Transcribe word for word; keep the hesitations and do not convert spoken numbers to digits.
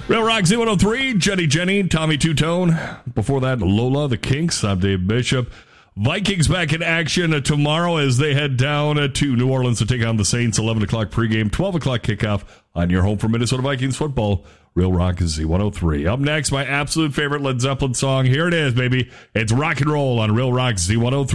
Real Rock Z one oh three, Jenny Jenny, Tommy Two-Tone. Before that, Lola, the Kinks. I'm Dave Bishop. Vikings back in action tomorrow as they head down to New Orleans to take on the Saints. eleven o'clock pregame, twelve o'clock kickoff on your home for Minnesota Vikings football. Real Rock Z one oh three. Up next, my absolute favorite Led Zeppelin song. Here it is, baby. It's rock and roll on Real Rock Z one oh three.